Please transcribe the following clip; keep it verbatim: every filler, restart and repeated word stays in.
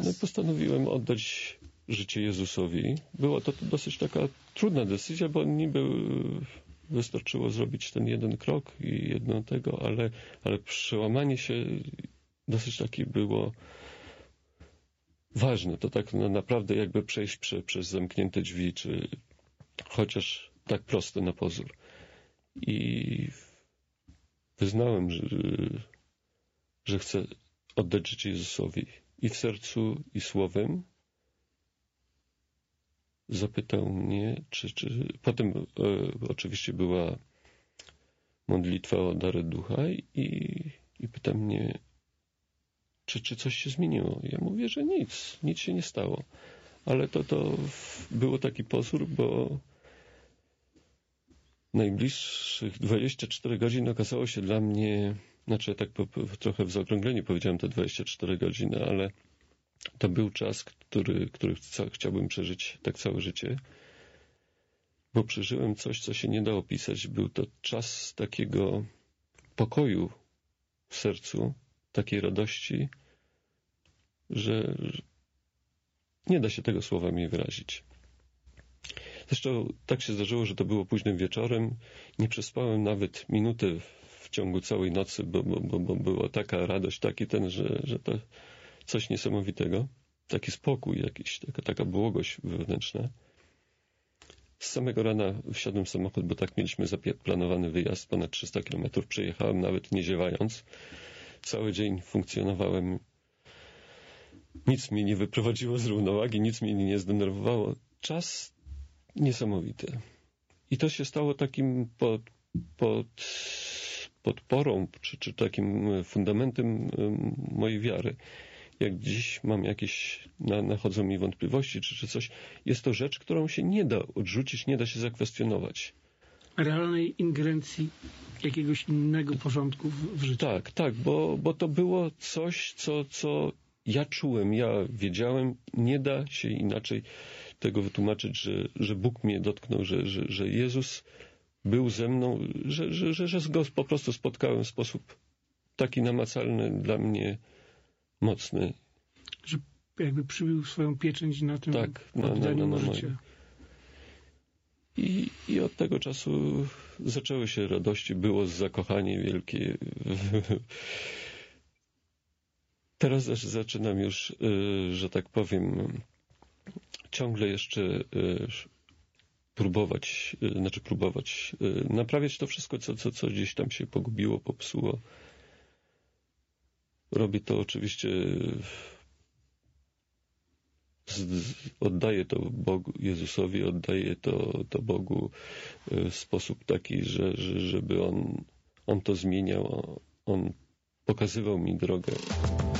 No i postanowiłem oddać życie Jezusowi. Była to dosyć taka trudna decyzja, bo niby wystarczyło zrobić ten jeden krok i jedno tego, ale, ale przełamanie się dosyć takie było ważne. To tak no, naprawdę jakby przejść prze, przez zamknięte drzwi, czy chociaż tak proste na pozór. I wyznałem, że, że chcę oddać życie Jezusowi. I w sercu, i słowem. Zapytał mnie, czy... czy... Potem e, oczywiście była modlitwa o dary ducha i, i pyta mnie, czy, czy coś się zmieniło. Ja mówię, że nic, nic się nie stało. Ale to, to było taki pozór, bo najbliższych dwadzieścia cztery godzin okazało się dla mnie, znaczy ja tak po, po, trochę w zaokrągleniu powiedziałem te dwadzieścia cztery godziny, ale to był czas, który, który chca, chciałbym przeżyć tak całe życie, bo przeżyłem coś, co się nie da opisać. Był to czas takiego pokoju w sercu, takiej radości, że nie da się tego słowami wyrazić. Zresztą tak się zdarzyło, że to było późnym wieczorem. Nie przespałem nawet minuty w ciągu całej nocy, bo, bo, bo, bo była taka radość, taki ten, że, że to coś niesamowitego. Taki spokój jakiś, taka, taka błogość wewnętrzna. Z samego rana wsiadłem w samochód, bo tak mieliśmy zaplanowany wyjazd, ponad trzysta kilometrów. Przejechałem nawet nie ziewając. Cały dzień funkcjonowałem. Nic mnie nie wyprowadziło z równowagi, nic mnie nie zdenerwowało. Czas niesamowity. I to się stało takim pod, pod, podporą, czy, czy takim fundamentem mojej wiary. Jak dziś mam jakieś, na, nachodzą mi wątpliwości, czy, czy coś, jest to rzecz, którą się nie da odrzucić, nie da się zakwestionować. Realnej ingerencji jakiegoś innego porządku w, w życiu. Tak, tak, bo, bo to było coś, co, co ja czułem, ja wiedziałem, nie da się inaczej tego wytłumaczyć, że, że Bóg mnie dotknął, że, że, że Jezus był ze mną, że, że, że, że go po prostu spotkałem w sposób taki namacalny dla mnie, mocny. Że jakby przybił swoją pieczęć na tym tak, oddaniu na, na, na, na życia. I, I od tego czasu zaczęły się radości, było zakochanie wielkie. Teraz zaczynam już, że tak powiem, ciągle jeszcze próbować, znaczy próbować naprawiać to wszystko, co, co, co gdzieś tam się pogubiło, popsuło. Robię to oczywiście, oddaję to Bogu, Jezusowi, oddaję to, to Bogu w sposób taki, że, że, żeby On, On to zmieniał, On pokazywał mi drogę.